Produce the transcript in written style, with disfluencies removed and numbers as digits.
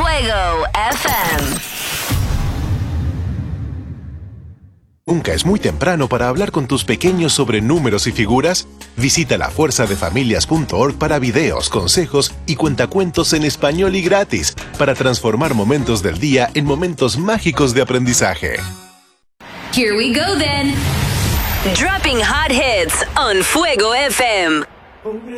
Fuego FM. ¿Nunca es muy temprano para hablar con tus pequeños sobre números y figuras? Visita lafuerzadefamilias.org para videos, consejos y cuentacuentos en español y gratis para transformar momentos del día en momentos mágicos de aprendizaje. Here we go then. Dropping hot hits on Fuego FM.